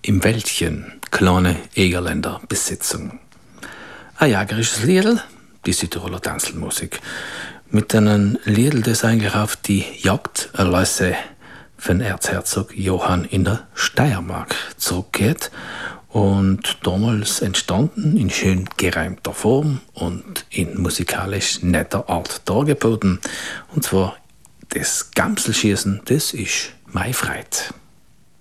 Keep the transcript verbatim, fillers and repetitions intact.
im Wäldchen, kleine Egerländer Besitzung. Ein jägerisches Liedl, die Südtiroler Tanzelmusik. Mit einem Liedl, das eigentlich auf die Jagderlöse von Erzherzog Johann in der Steiermark zurückgeht und damals entstanden in schön gereimter Form und in musikalisch netter Art dargeboten. Und zwar das Gamselschießen, das ist meine Freude.